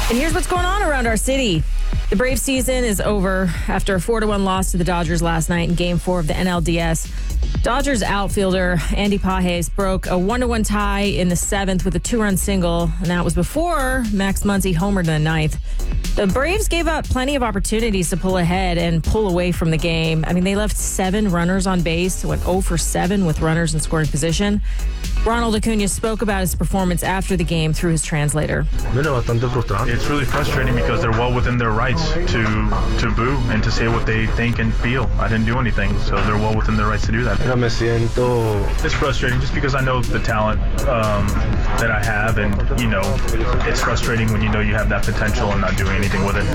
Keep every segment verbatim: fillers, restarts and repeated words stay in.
And here's what's going on around our city. The Braves season is over after a four to one loss to the Dodgers last night in Game four of the N L D S. Dodgers outfielder Andy Pages broke a one to one tie in the seventh with a two-run single, and that was before Max Muncy homered in the ninth. The Braves gave up plenty of opportunities to pull ahead and pull away from the game. I mean, they left seven runners on base, went zero for seven with runners in scoring position. Ronald Acuna spoke about his performance after the game through his translator. It's really frustrating because they're well within their rights to to boo and to say what they think and feel. I didn't do anything, so they're well within their rights to do that. It's frustrating just because I know the talent um, that I have, and, you know, it's frustrating when you know you have that potential and not doing anything with it.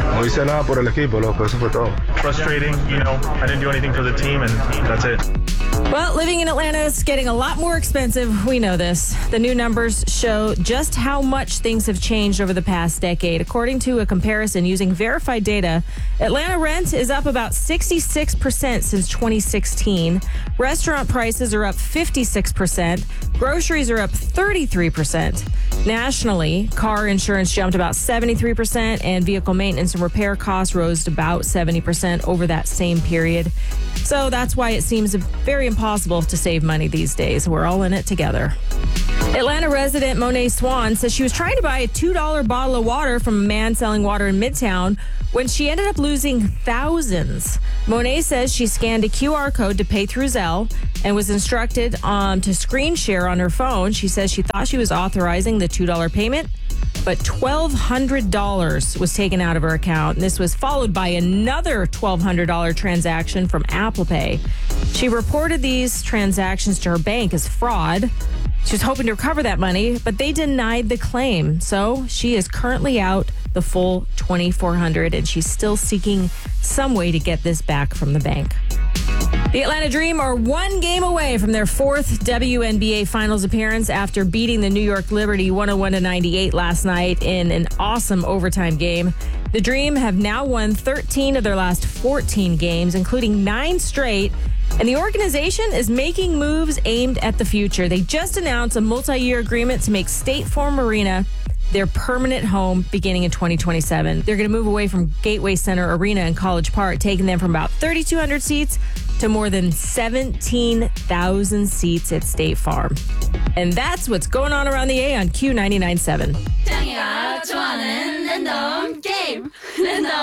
Frustrating, you know, I didn't do anything for the team, and that's it. Well, living in Atlanta is getting a lot more expensive. We know this. The new numbers show just how much things have changed over the past decade. According to a comparison using verified data, Atlanta rent is up about sixty-six percent since twenty sixteen. Restaurant prices are up fifty-six percent. Groceries are up thirty-three percent. Nationally, car insurance jumped about seventy-three percent, and vehicle maintenance and repair costs rose about seventy percent over that same period. So that's why it seems very impossible to save money these days. We're all in it together. Atlanta resident Monet Swan says she was trying to buy a two dollar bottle of water from a man selling water in Midtown when she ended up losing thousands. Monet says she scanned a Q R code to pay through Zelle and was instructed um, to screen share on her phone. She says she thought she was authorizing the two dollar payment, but twelve hundred dollars was taken out of her account. And this was followed by another twelve hundred dollars transaction from Apple Pay. She reported these transactions to her bank as fraud. She was hoping to recover that money, but they denied the claim. So she is currently out the full twenty-four hundred dollars, and she's still seeking some way to get this back from the bank. The Atlanta Dream are one game away from their fourth W N B A Finals appearance after beating the New York Liberty one oh one to ninety-eight last night in an awesome overtime game. The Dream have now won thirteen of their last fourteen games, including nine straight, and the organization is making moves aimed at the future. They just announced a multi-year agreement to make State Farm Arena their permanent home beginning in twenty twenty-seven. They're going to move away from Gateway Center Arena in College Park, taking them from about thirty-two hundred seats to more than seventeen thousand seats at State Farm. And that's what's going on around the A on Q ninety-nine point seven.